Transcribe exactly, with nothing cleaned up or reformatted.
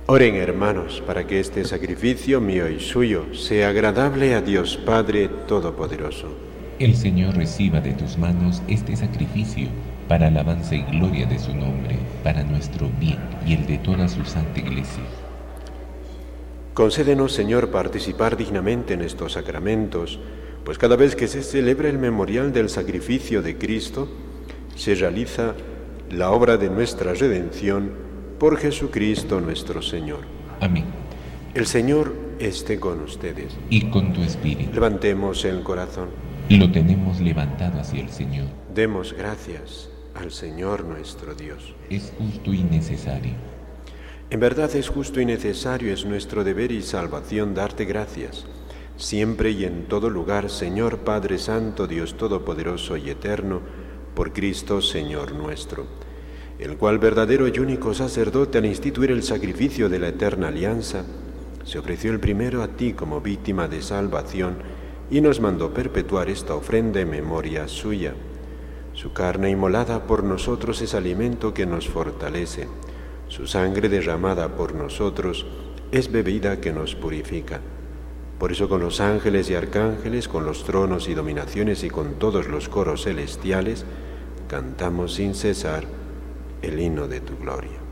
Oren, hermanos, para que este sacrificio mío y suyo sea agradable a Dios Padre Todopoderoso. El Señor reciba de tus manos este sacrificio para alabanza y gloria de su nombre, para nuestro bien y el de toda su santa Iglesia. Concédenos, Señor, participar dignamente en estos sacramentos, pues cada vez que se celebra el memorial del sacrificio de Cristo, se realiza la obra de nuestra redención por Jesucristo nuestro Señor. Amén. El Señor esté con ustedes. Y con tu espíritu. Levantemos el corazón. Lo tenemos levantado hacia el Señor. Demos gracias al Señor nuestro Dios. Es justo y necesario. En verdad es justo y necesario, es nuestro deber y salvación darte gracias, siempre y en todo lugar, Señor Padre Santo, Dios Todopoderoso y Eterno, por Cristo Señor nuestro, el cual, verdadero y único sacerdote, al instituir el sacrificio de la eterna alianza, se ofreció el primero a ti como víctima de salvación y nos mandó perpetuar esta ofrenda en memoria suya. Su carne inmolada por nosotros es alimento que nos fortalece. Su sangre derramada por nosotros es bebida que nos purifica. Por eso con los ángeles y arcángeles, con los tronos y dominaciones y con todos los coros celestiales, cantamos sin cesar el himno de tu gloria.